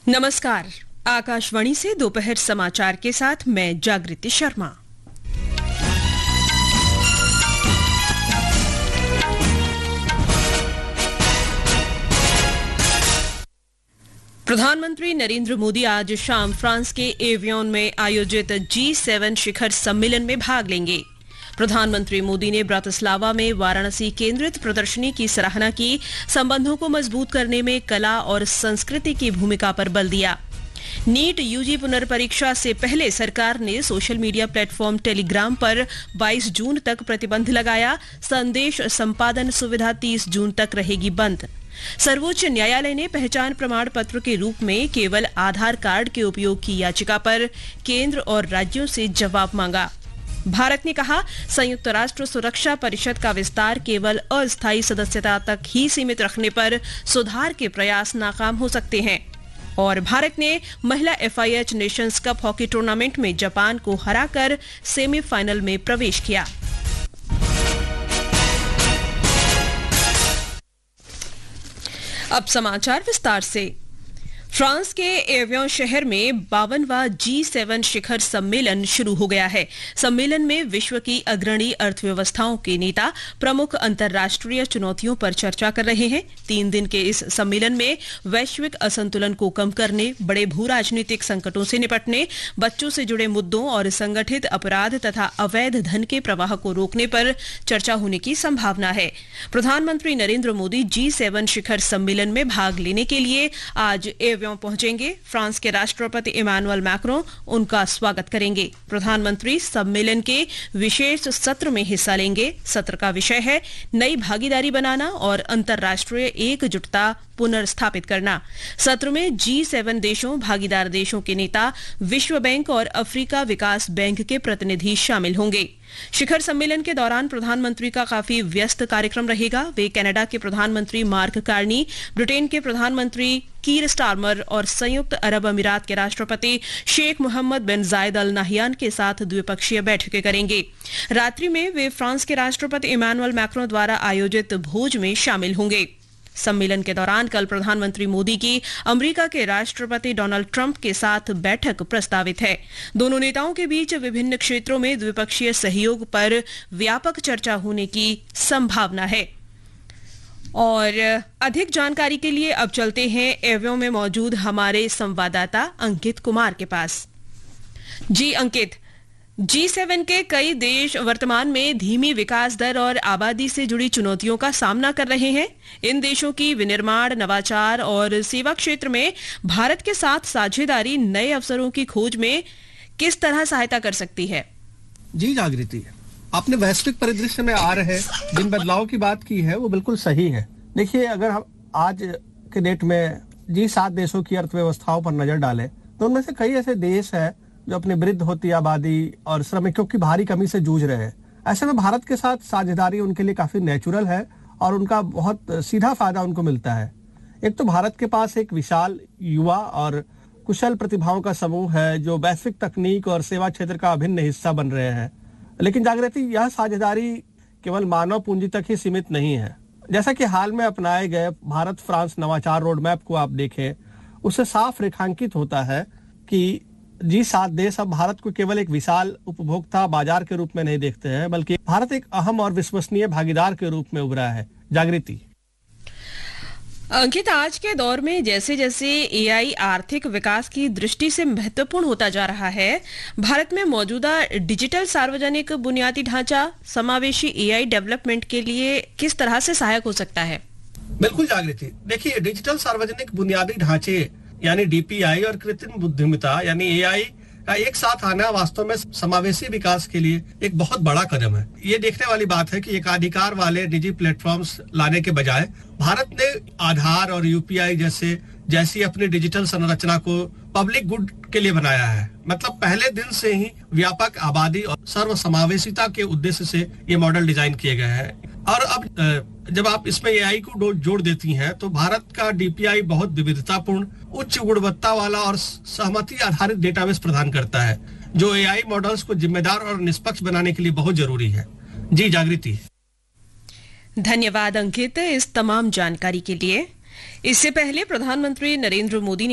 नमस्कार। आकाशवाणी से दोपहर समाचार के साथ मैं जागृति शर्मा। प्रधानमंत्री नरेंद्र मोदी आज शाम फ्रांस के एवियन में आयोजित G7 शिखर सम्मेलन में भाग लेंगे। प्रधानमंत्री मोदी ने ब्रातिस्लावा में वाराणसी केंद्रित प्रदर्शनी की सराहना की, संबंधों को मजबूत करने में कला और संस्कृति की भूमिका पर बल दिया। नीट यूजी पुनर्परीक्षा से पहले सरकार ने सोशल मीडिया प्लेटफॉर्म टेलीग्राम पर 22 जून तक प्रतिबंध लगाया। संदेश संपादन सुविधा 30 जून तक रहेगी बंद। सर्वोच्च न्यायालय ने पहचान प्रमाण पत्र के रूप में केवल आधार कार्ड के उपयोग की याचिका पर केंद्र और राज्यों से जवाब मांगा। भारत ने कहा, संयुक्त राष्ट्र सुरक्षा परिषद का विस्तार केवल अस्थायी सदस्यता तक ही सीमित रखने पर सुधार के प्रयास नाकाम हो सकते हैं। और भारत ने महिला FIH Nations cup hockey tournament में जापान को हराकर सेमीफाइनल में प्रवेश किया। अब समाचार विस्तार से। फ्रांस के एवियन शहर में 52वां G7 शिखर सम्मेलन शुरू हो गया है। सम्मेलन में विश्व की अग्रणी अर्थव्यवस्थाओं के नेता प्रमुख अंतर्राष्ट्रीय चुनौतियों पर चर्चा कर रहे हैं। 3 दिन के इस सम्मेलन में वैश्विक असंतुलन को कम करने, बड़े भू राजनीतिक संकटों से निपटने, बच्चों से जुड़े मुद्दों और संगठित अपराध तथा अवैध धन के प्रवाह को रोकने पर चर्चा होने की संभावना है। प्रधानमंत्री नरेंद्र मोदी G7 शिखर सम्मेलन में भाग लेने के लिए आज पहुंचेंगे। फ्रांस के राष्ट्रपति इमैनुअल मैक्रों उनका स्वागत करेंगे। प्रधानमंत्री सम्मेलन के विशेष सत्र में हिस्सा लेंगे। सत्र का विषय है नई भागीदारी बनाना और अंतर्राष्ट्रीय एकजुटता पुनर्स्थापित करना। सत्र में G7 देशों, भागीदार देशों के नेता, विश्व बैंक और अफ्रीका विकास बैंक के प्रतिनिधि शामिल होंगे। शिखर सम्मेलन के दौरान प्रधानमंत्री का काफी व्यस्त कार्यक्रम रहेगा। वे कनाडा के प्रधानमंत्री मार्क कार्नी, ब्रिटेन के प्रधानमंत्री कीर स्टारमर और संयुक्त अरब अमीरात के राष्ट्रपति शेख मोहम्मद बिन जायद अल नाहियान के साथ द्विपक्षीय बैठकें करेंगे। रात्रि में वे फ्रांस के राष्ट्रपति इमैनुअल मैक्रों द्वारा आयोजित भोज में शामिल होंगे। सम्मेलन के दौरान कल प्रधानमंत्री मोदी की अमेरिका के राष्ट्रपति डोनाल्ड ट्रंप के साथ बैठक प्रस्तावित है। दोनों नेताओं के बीच विभिन्न क्षेत्रों में द्विपक्षीय सहयोग पर व्यापक चर्चा होने की संभावना है। और अधिक जानकारी के लिए अब चलते हैं एवियन में मौजूद हमारे संवाददाता अंकित कुमार के पास। जी अंकित, G7 के कई देश वर्तमान में धीमी विकास दर और आबादी से जुड़ी चुनौतियों का सामना कर रहे हैं। इन देशों की विनिर्माण, नवाचार और सेवा क्षेत्र में भारत के साथ साझेदारी नए अवसरों की खोज में किस तरह सहायता कर सकती है? जी जागृति, आपने वैश्विक परिदृश्य में आ रहे जिन बदलाव की बात की है वो बिल्कुल सही है। देखिए, अगर हम आज के डेट में G7 देशों की अर्थव्यवस्थाओं पर नजर डालें तो उनमें से कई ऐसे देश हैं जो अपनी वृद्ध होती आबादी और श्रमिकों की भारी कमी से जूझ रहे हैं। ऐसे में भारत के साथ साझेदारी उनके लिए काफी नेचुरल है और उनका बहुत सीधा फायदा उनको मिलता है। एक तो भारत के पास एक विशाल युवा और कुशल प्रतिभाओं का समूह है जो वैश्विक तकनीक और सेवा क्षेत्र का अभिन्न हिस्सा बन रहे हैं। लेकिन जागृति, यह साझेदारी केवल मानव पूंजी तक ही सीमित नहीं है। जैसा कि हाल में अपनाए गए भारत फ्रांस नवाचार रोड मैप को आप देखें, उससे साफ रेखांकित होता है कि G7 देश अब भारत को केवल एक विशाल उपभोक्ता बाजार के रूप में नहीं देखते हैं, बल्कि भारत एक अहम और विश्वसनीय भागीदार के रूप में उभरा है। जागृति, अंकित, आज के दौर में जैसे जैसे AI आर्थिक विकास की दृष्टि से महत्वपूर्ण होता जा रहा है, भारत में मौजूदा डिजिटल सार्वजनिक बुनियादी ढांचा समावेशी AI डेवलपमेंट के लिए किस तरह से सहायक हो सकता है? बिल्कुल जागृति, देखिए, डिजिटल सार्वजनिक बुनियादी ढांचे यानी DPI और कृत्रिम बुद्धिमत्ता यानी AI का एक साथ आना वास्तव में समावेशी विकास के लिए एक बहुत बड़ा कदम है। ये देखने वाली बात है कि एकाधिकार वाले निजी प्लेटफॉर्म्स लाने के बजाय भारत ने आधार और UPI जैसी अपनी डिजिटल संरचना को पब्लिक गुड के लिए बनाया है। मतलब पहले दिन से ही व्यापक आबादी और सर्वसमावेशिता के उद्देश्य से ये मॉडल डिजाइन किए गए हैं। और अब जब आप इसमें AI को जोड़ देती हैं तो भारत का DPI बहुत विविधतापूर्ण, उच्च गुणवत्ता वाला और सहमति आधारित डेटाबेस प्रदान करता है, जो AI मॉडल्स को जिम्मेदार और निष्पक्ष बनाने के लिए बहुत जरूरी है। जी जागृति, धन्यवाद अंकित इस तमाम जानकारी के लिए। इससे पहले प्रधानमंत्री नरेंद्र मोदी ने